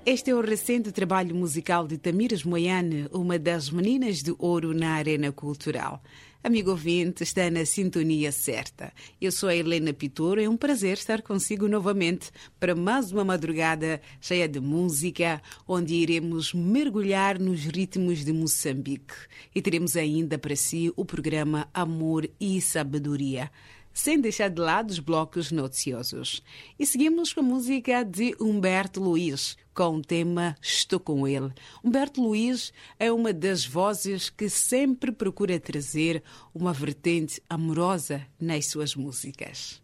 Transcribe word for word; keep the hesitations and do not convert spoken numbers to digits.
Este é o recente trabalho musical de Tamiras Moiane, uma das meninas de ouro na arena cultural. Amigo ouvinte, está na sintonia certa. Eu sou a Helena Pitoro, é um prazer estar consigo novamente para mais uma madrugada cheia de música, onde iremos mergulhar nos ritmos de Moçambique. E teremos ainda para si o programa Amor e Sabedoria, sem deixar de lado os blocos noticiosos. E seguimos com a música de Humberto Luiz, com o tema Estou Com Ele. Humberto Luiz é uma das vozes que sempre procura trazer uma vertente amorosa nas suas músicas.